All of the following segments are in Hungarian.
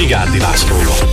Csigárdi Lászlóval.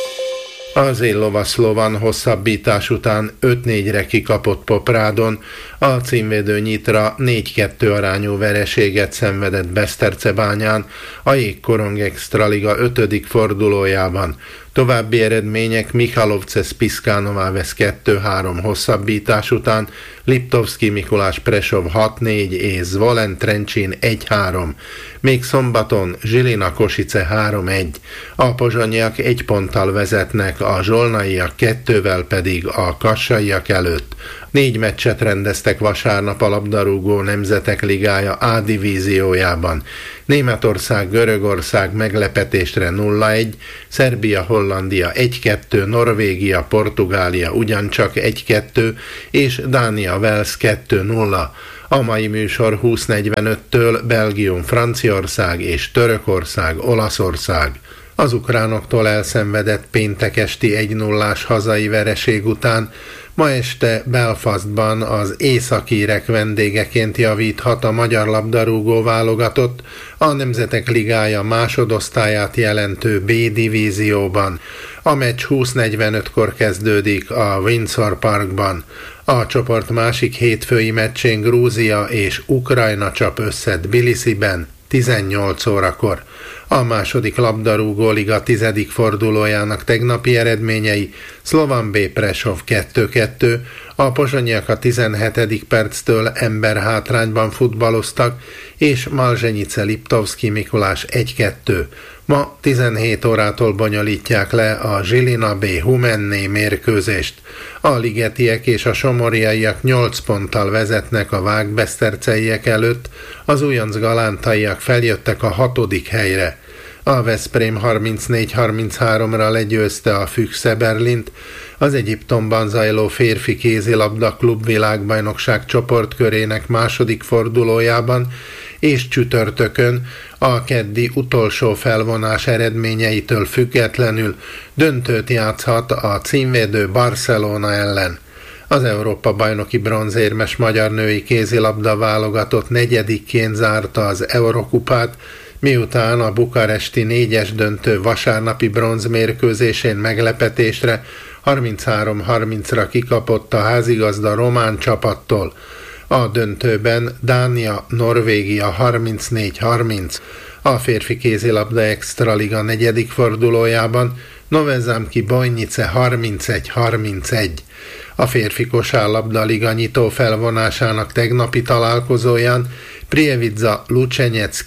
Az Illova Slovan hosszabbítás után 5-4-re kikapott Poprádon, a címvédő Nyitra 4-2 arányú vereséget szenvedett Besztercebányán, a Jégkorong Extraliga 5. fordulójában. További eredmények: Michalovce Spiszkánová vesz 2-3 hosszabbítás után, Liptovszki Mikulás Presov 6-4 és Zvolen Trencsin 1-3. Még szombaton Zsilina Kosice 3-1. A pozsonyiak 1 ponttal vezetnek, a zsolnaiak 2-vel pedig a kassaiak előtt. 4 meccset rendeztek vasárnap a labdarúgó Nemzetek Ligája A divíziójában. Németország Görögország meglepetésre 0-1, Szerbia Hollandia 1-2, Norvégia Portugália ugyancsak 1-2, és Dánia Wales 2-0. A mai műsor 20:45-től Belgium Franciaország és Törökország Olaszország. Az ukránoktól elszenvedett péntek esti 1-0-ás hazai vereség után ma este Belfastban az északírek vendégeként javíthat a magyar labdarúgó válogatott a Nemzetek Ligája másodosztályát jelentő B divízióban. A meccs 20:45-kor kezdődik a Windsor Parkban. A csoport másik hétfői meccsén Grúzia és Ukrajna csap össze Tbilisiben 18 órakor. A második labdarúgóliga 10. fordulójának tegnapi eredményei: Slovan B Prešov 2-2, a pozsonyiak a 17. perctől emberhátrányban futballoztak, és Malzsenyice Liptovszki Mikulás 1-2. Ma 17 órától bonyolítják le a Žilina B Humenné mérkőzést. A ligetiek és a somorjaiak 8 ponttal vezetnek a vágbeszterceiek előtt, az újonc galántaiak feljöttek a 6. helyre. A Veszprém 34-33-ra legyőzte a Füchse Berlint, az Egyiptomban zajló férfi kézilabda klub világbajnokság csoportkörének második fordulójában, és csütörtökön a keddi utolsó felvonás eredményeitől függetlenül döntőt játszhat a címvédő Barcelona ellen. Az Európa-bajnoki bronzérmes magyar női kézilabda válogatott 4-ként zárta az Eurokupát, miután a bukaresti 4-es döntő vasárnapi bronzmérkőzésén meglepetésre 33-30-ra kikapott a házigazda román csapattól. A döntőben Dánia-Norvégia 34-30. A férfi kézilabda Extraliga 4. fordulójában Nové Zámky Bojnice 31-31. A férfi kosárlabda liga nyitó felvonásának tegnapi találkozóján Prievidza Lucsenyec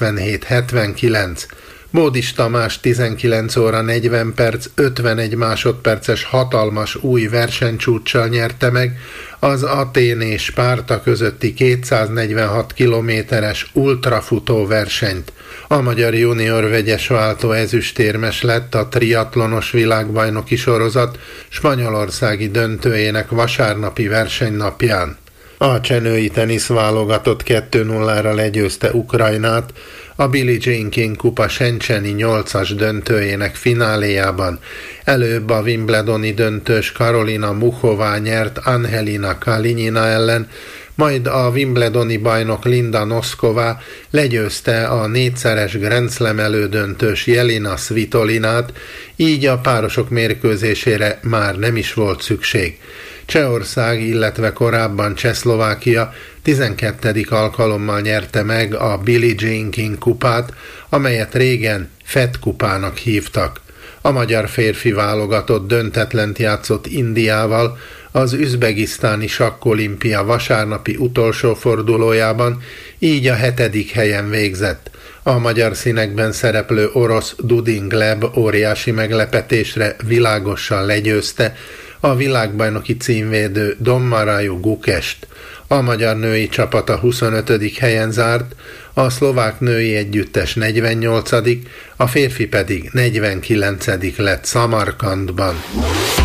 97-79. Bódis Tamás 19 óra 40 perc 51 másodperces hatalmas új versenycsúccsal nyerte meg az Atén és Spárta közötti 246 kilométeres ultrafutó versenyt. A magyar junior vegyes váltó ezüstérmes lett a triatlonos világbajnoki sorozat spanyolországi döntőjének vasárnapi versenynapján. A csenői teniszválogatott 2-0-ra legyőzte Ukrajnát a Billie Jean King kupa sencseni 8-as döntőjének fináléjában. Előbb a wimbledoni döntős Karolina Muchová nyert Angelina Kalinina ellen, majd a wimbledoni bajnok Linda Noskova legyőzte a 4-szeres Grand Slam elődöntős Jelena Svitolinát, így a párosok mérkőzésére már nem is volt szükség. Csehország, illetve korábban Csehszlovákia 12. alkalommal nyerte meg a Billie Jean King kupát, amelyet régen Fed kupának hívtak. A magyar férfi válogatott döntetlent játszott Indiával az üzbegisztáni sakkolimpia vasárnapi utolsó fordulójában, így a 7. helyen végzett. A magyar színekben szereplő orosz Dudin Gleb óriási meglepetésre világosan legyőzte a világbajnoki címvédő Dommaraju Gukest. A magyar női csapat a 25. helyen zárt, a szlovák női együttes 48., a férfi pedig 49. lett Szamarkandban.